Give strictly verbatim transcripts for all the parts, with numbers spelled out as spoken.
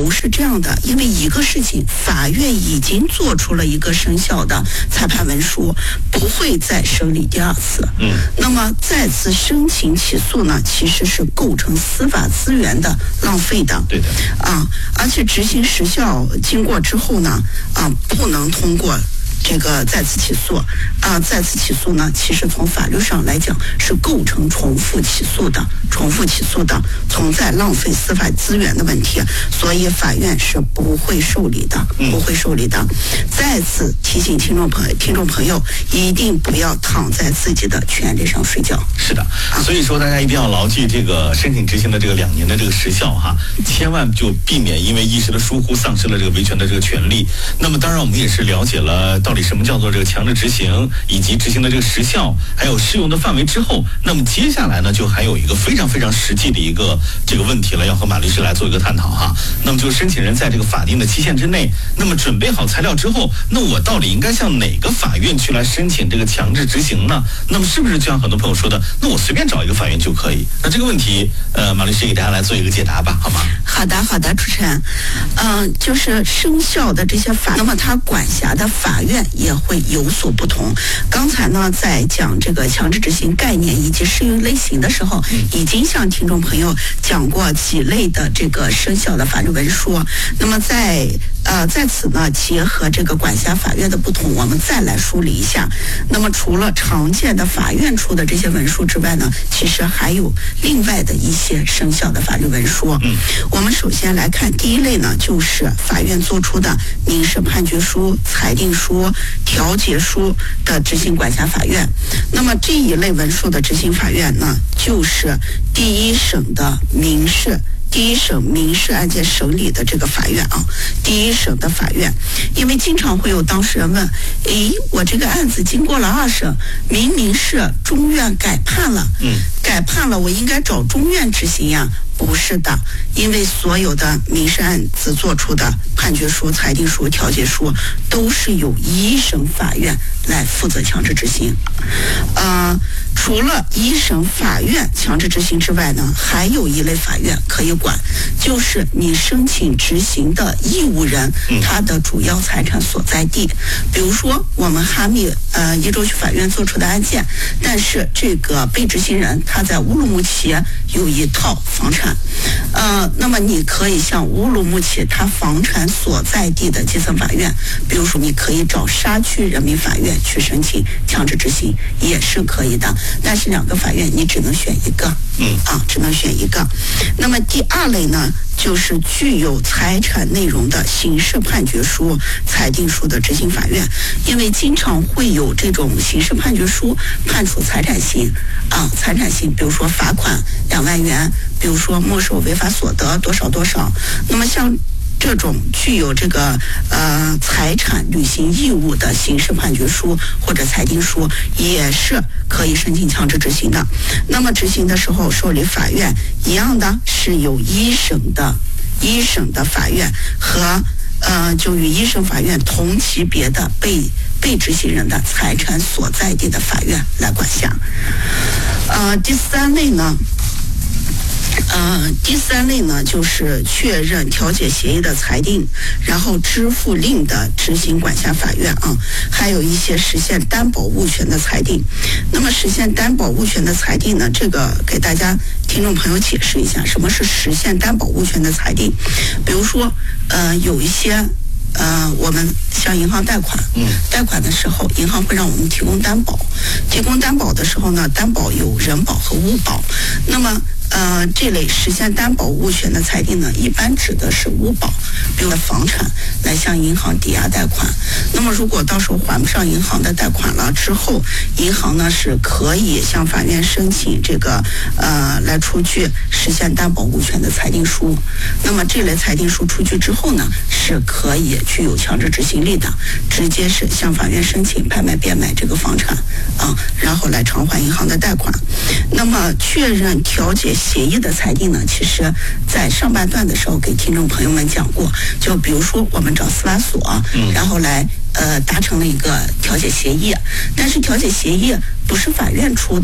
由是这样的，因为一个事情，法院已经做出了一个生效的裁判文书，不会再审理第二次。 嗯， 那么再次申请起诉呢，其实是构成司法资源的浪费的。 对的。 啊，而且执行时效经过之后呢，啊，不能通过这个再次起诉啊，再次起诉呢，其实从法律上来讲是构成重复起诉的，重复起诉的，存在浪费司法资源的问题，所以法院是不会受理的，不会受理的。再次提醒听众朋友，听众朋友一定不要躺在自己的权利上睡觉。 是的，所以说大家一定要牢记这个申请执行的这个两年的这个时效哈，千万就避免因为一时的疏忽丧失了这个维权的这个权利。那么当然我们也是了解了到底什么叫做这个强制执行，以及执行的这个时效，还有适用的范围之后，那么接下来呢，就还有一个非常非常实际的一个这个问题了，要和马律师来做一个探讨哈。那么就是申请人在这个法定的期限之内，那么准备好材料之后，那我到底应该向哪个法院去来申请这个强制执行呢？那么是不是就像很多朋友说的，那我随便找一个法院就可以？那这个问题，呃，马律师给大家来做一个解答吧，好吗？ 好的，好的，主持人，嗯、呃，就是生效的这些法，那么它管辖的法院也会有所不同。刚才呢，在讲这个强制执行概念以及适用类型的时候，已经向听众朋友讲过几类的这个生效的法律文书。那么在呃在此呢，结合这个管辖法院的不同，我们再来梳理一下。那么除了常见的法院出的这些文书之外呢，其实还有另外的一些生效的法律文书。 嗯， 我们首先来看第一类呢，就是法院作出的民事判决书、裁定书、调解书的执行管辖法院。那么这一类文书的执行法院呢，就是第一审的民事第一审民事案件审理的这个法院啊，第一审的法院。因为经常会有当事人问，诶，我这个案子经过了二审，明明是中院改判了， 嗯， 改判了，我应该找中院执行呀？不是的，因为所有的民事案子做出的判决书、裁定书、调解书，都是由一审法院来负责强制执行。呃，除了一审法院强制执行之外呢，还有一类法院可以管，就是你申请执行的义务人他的主要财产所在地。比如说我们哈密呃伊州区法院做出的案件，但是这个被执行人他在乌鲁木齐有一套房产，呃，那么你可以向乌鲁木齐他房产所在地的基层法院，比如说你可以找沙区人民法院去申请强制执行，也是可以的。但是两个法院你只能选一个， 嗯啊，只能选一个。那么第二类呢，就是具有财产内容的刑事判决书、裁定书的执行法院，因为经常会有这种刑事判决书判处财产刑啊，财产刑，比如说罚款两万元，比如说没收违法所得多少多少。那么像这种具有这个呃财产履行义务的刑事判决书或者裁定书，也是可以申请强制执行的。那么执行的时候，受理法院一样的是由一审的一审的法院和呃就与一审法院同级别的被被执行人的财产所在地的法院来管辖。呃，第三类呢。呃，第三类呢，就是确认调解协议的裁定，然后支付令的执行管辖法院啊，还有一些实现担保物权的裁定。那么实现担保物权的裁定呢，这个给大家听众朋友解释一下，什么是实现担保物权的裁定？比如说，呃，有一些。呃，我们向银行贷款， 嗯， 贷款的时候，银行会让我们提供担保。提供担保的时候呢，担保有人保和物保。那么，呃，这类实现担保物权的裁定呢，一般指的是物保，比如房产来向银行抵押贷款。那么，如果到时候还不上银行的贷款了之后，银行呢是可以向法院申请这个呃来出具实现担保物权的裁定书。那么这类裁定书出具之后呢，是可以具有强制执行力的，直接是向法院申请拍卖变卖这个房产啊，然后来偿还银行的贷款。那么确认调解协议的裁定呢，其实在上半段的时候给听众朋友们讲过，就比如说我们找司法所，嗯、然后来呃达成了一个调解协议，但是调解协议不是法院出的，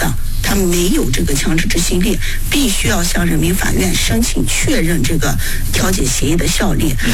他没有这个强制执行力，必须要向人民法院申请确认这个调解协议的效力。